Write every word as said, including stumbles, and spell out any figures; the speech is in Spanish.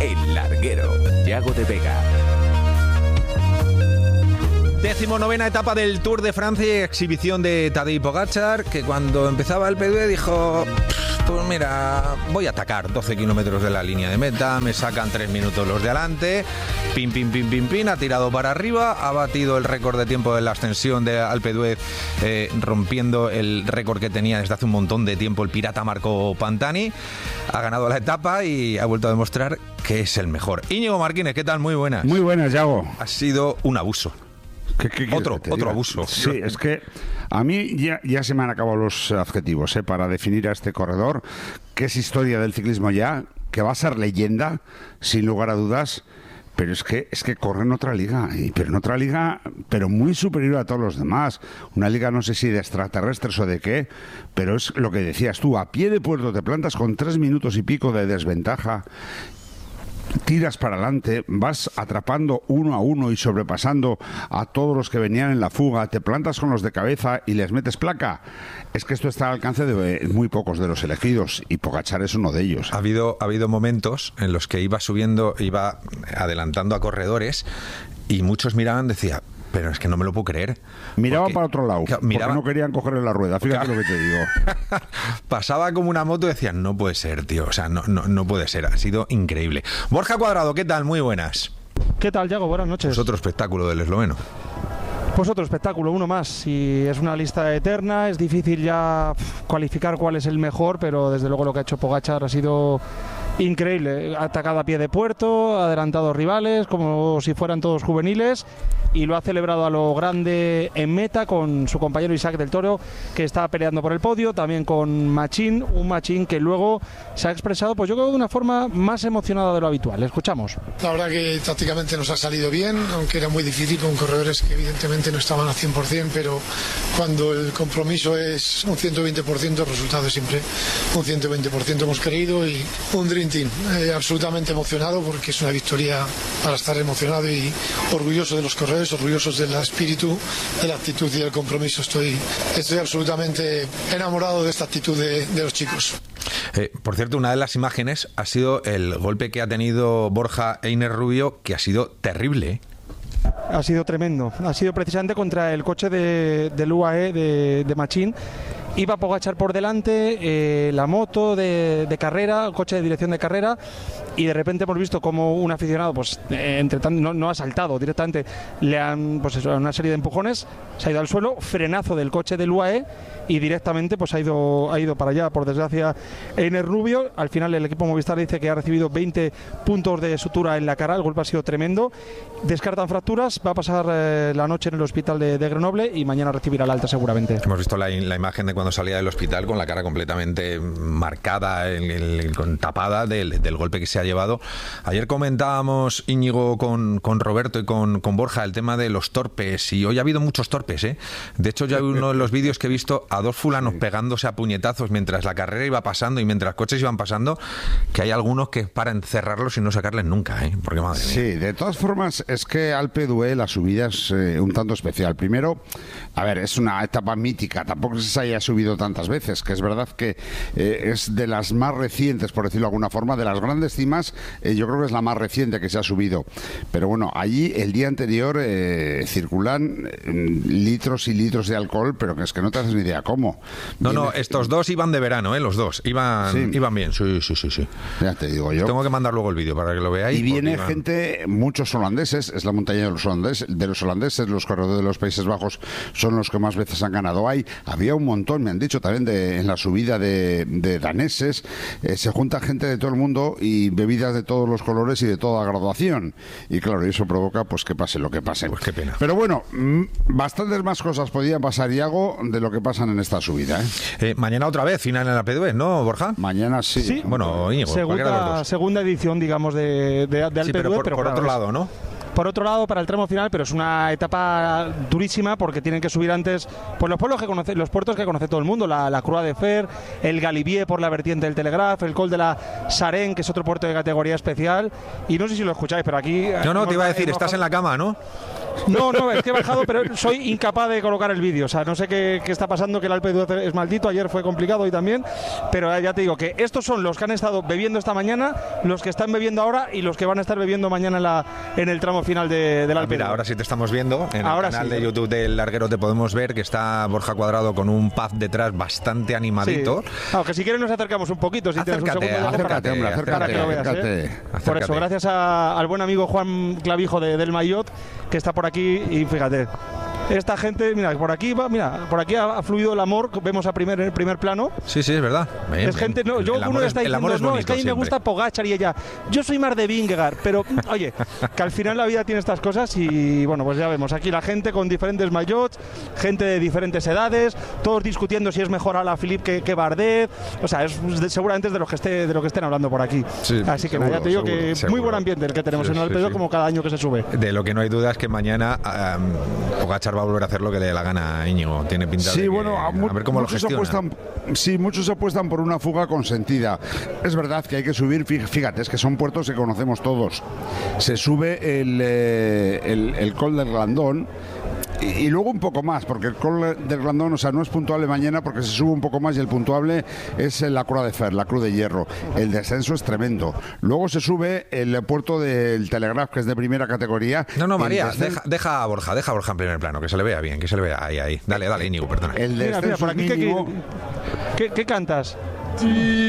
El Larguero, Yago de Vega. Decimonovena etapa del Tour de Francia y exhibición de Tadej Pogačar, que cuando empezaba el P D dijo: pues mira, voy a atacar doce kilómetros de la línea de meta, me sacan tres minutos los de adelante, pin, pin, pin, pin, pin, ha tirado para arriba, ha batido el récord de tiempo de la ascensión de Alpe d'Huez, eh, rompiendo el récord que tenía desde hace un montón de tiempo el pirata Marco Pantani, ha ganado la etapa y ha vuelto a demostrar que es el mejor. Íñigo Martínez, ¿qué tal? Muy buenas. Muy buenas, Yago. Ha sido un abuso. ¿Qué, qué otro otro abuso. Sí, es que a mí ya, ya se me han acabado los adjetivos ¿eh? para definir a este corredor, que es historia del ciclismo ya, que va a ser leyenda, sin lugar a dudas, pero es que es que corre en otra liga, y, pero en otra liga, pero muy superior a todos los demás. Una liga no sé si de extraterrestres o de qué, pero es lo que decías tú, a pie de puerto te plantas con tres minutos y pico de desventaja, tiras para adelante, vas atrapando uno a uno y sobrepasando a todos los que venían en la fuga, te plantas con los de cabeza y les metes placa. Es que esto está al alcance de muy pocos de los elegidos y Pogačar es uno de ellos. Ha habido, ha habido momentos en los que iba subiendo, iba adelantando a corredores y muchos miraban y decían: pero es que no me lo puedo creer. Miraba porque, para otro lado, miraba, porque no querían cogerle la rueda, fíjate claro. Lo que te digo. Pasaba como una moto y decían: no puede ser, tío, o sea, no, no, no puede ser, ha sido increíble. Borja Cuadrado, ¿qué tal? Muy buenas. ¿Qué tal, Yago? Buenas noches. Es otro espectáculo del esloveno. Pues otro espectáculo, uno más, y es una lista eterna, es difícil ya cualificar cuál es el mejor, pero desde luego lo que ha hecho Pogačar ha sido increíble. Ha atacado a pie de puerto, ha adelantado rivales como si fueran todos juveniles y lo ha celebrado a lo grande en meta con su compañero Isaac del Toro, que está peleando por el podio, también con Machín, un Machín que luego se ha expresado, pues yo creo, de una forma más emocionada de lo habitual. Escuchamos. La verdad que tácticamente nos ha salido bien, aunque era muy difícil con corredores que evidentemente no estaban al cien por ciento, pero cuando el compromiso es un ciento veinte por ciento, el resultado es siempre un ciento veinte por ciento. Hemos creído y un Dream Team, eh, absolutamente emocionado porque es una victoria para estar emocionado y orgulloso de los corredores, orgullosos del espíritu, de la actitud y del compromiso. Estoy, estoy absolutamente enamorado de esta actitud de, de los chicos. Eh, por cierto, una de las imágenes ha sido el golpe que ha tenido Borja Einer Rubio, que ha sido terrible, ¿eh? Ha sido tremendo, ha sido precisamente contra el coche de, del U A E de, de Machín. Iba Pogačar por delante, eh, la moto de, de carrera, el coche de dirección de carrera, y de repente hemos visto como un aficionado, pues eh, entre tanto, no, no ha saltado directamente, le han, pues eso, una serie de empujones, se ha ido al suelo, frenazo del coche del U A E y directamente pues ha ido, ha ido para allá, por desgracia, Einer Rubio. Al final el equipo Movistar dice que ha recibido veinte puntos de sutura en la cara, el golpe ha sido tremendo, descartan fracturas, va a pasar eh, la noche en el hospital de, de Grenoble y mañana recibirá la alta seguramente. Hemos visto la, la imagen de cuando salía del hospital con la cara completamente marcada, el, el, el, con tapada del, del golpe que se ha llevado. Ayer comentábamos, Íñigo, con, con Roberto y con, con Borja, el tema de los torpes, y hoy ha habido muchos torpes, ¿eh? De hecho, ya hay uno de los vídeos que he visto a dos fulanos sí. pegándose a puñetazos mientras la carrera iba pasando y mientras coches iban pasando, que hay algunos que para encerrarlos y no sacarles nunca, ¿eh? Porque madre mía. Sí, de todas formas, es que Alpe d'Huez la subida es eh, un tanto especial. Primero, a ver, es una etapa mítica, tampoco se haya subido tantas veces, que es verdad que eh, es de las más recientes, por decirlo de alguna forma, de las grandes cimas, eh, yo creo que es la más reciente que se ha subido. Pero bueno, allí el día anterior eh, circulan eh, litros y litros de alcohol, pero que es que no te haces ni idea cómo. No, Viene... no, estos dos iban de verano, ¿eh? Los dos, iban, sí. iban bien, sí, sí, sí, sí. Ya te digo yo. Tengo que mandar luego el vídeo para que lo veáis. Y viene iban... gente, muchos holandeses, es la montaña de los holandeses, de los holandeses, los corredores de los Países Bajos son los que más veces han ganado ahí. Había un montón, me han dicho también de, en la subida de, de daneses, eh, se junta gente de todo el mundo y bebidas de todos los colores y de toda graduación. Y claro, eso provoca pues que pase lo que pase. Pues qué pena. Pero bueno, m- bastantes más cosas podían pasar, Iago, de lo que pasan en esta subida, ¿eh? Eh, mañana otra vez, final en la Alpe d'Huez, ¿no, Borja? Mañana sí. Sí. Bueno, Íñigo, segunda, segunda edición, digamos, de, de, de Alpe sí, pero d'Huez, por, pero por claro, otro es... lado, ¿no? por otro lado para el tramo final, pero es una etapa durísima porque tienen que subir antes pues los pueblos que conoce, los puertos que conoce todo el mundo, la, la Croix de Fer, el Galibier por la vertiente del Telegraph, el Col de la Sarén, que es otro puerto de categoría especial, y no sé si lo escucháis, pero aquí... No, no, te iba a decir, estás en la cama, ¿no? No, no, es que he bajado, pero soy incapaz de colocar el vídeo. O sea, no sé qué, qué está pasando, que el Alpe d'Huez es maldito. Ayer fue complicado, hoy también. Pero ya te digo que estos son los que han estado bebiendo esta mañana, los que están bebiendo ahora y los que van a estar bebiendo mañana en, la, en el tramo final de, del Ah, Alpe mira, d'Huez. ahora sí te estamos viendo. En Ahora el canal sí. de YouTube del Larguero te podemos ver que está Borja Cuadrado con un pub detrás bastante animadito. Sí. Aunque si quieres nos acercamos un poquito. Si tienes un Acércate, segundo, Diego, Acércate, hombre, acércate, para que lo veas, acércate. ¿eh? Por Acércate. eso, gracias a- al buen amigo Juan Clavijo de, del Maillot, que está por aquí, y fíjate, esta gente, mira, por aquí va, mira, por aquí ha, ha fluido el amor, vemos a primer, en el primer plano. Sí, sí, es verdad. Bien, Es bien. gente, no, yo El uno amor le es- está el diciendo, amor es no, es bonito que a mí me siempre. gusta Pogačar y ella, yo soy más de Vingegaard, pero oye, que al final la vida tiene estas cosas y bueno, pues ya vemos aquí la gente con diferentes maillots, gente de diferentes edades, todos discutiendo si es mejor Alaphilippe que, que Bardet, o sea, es de- seguramente es de los que esté, de lo que estén hablando por aquí. Sí, Así que seguro, nada, ya te digo seguro, que muy seguro. buen ambiente el que tenemos Sí, en el sí, Alpe d'Huez, sí. como cada año que se sube. De lo que no hay duda es que mañana um, Pogačar va a volver a hacer lo que le dé la gana a Íñigo. Tiene pinta de Sí, que- bueno, a, mu- a ver cómo lo muchos gestiona. apuestan, sí, muchos apuestan por una fuga consentida. Es verdad que hay que subir, fí- fíjate, es que son puertos que conocemos todos. Se sube el, eh, el, el Col del Glandón. Y, y luego un poco más, porque el Col del Glandón, o sea, no es puntuable mañana porque se sube un poco más y el puntuable es la Croix de Fer, la Cruz de Hierro. El descenso es tremendo. Luego se sube el puerto del Telegraph, que es de primera categoría. No, no, El María, descen- deja, deja a Borja, deja a Borja en primer plano, que se le vea bien, que se le vea ahí, ahí. Dale, dale, Íñigo, perdona. El Mira, descenso mira, por es aquí, ¿qué, mínimo. qué, qué- qué cantas?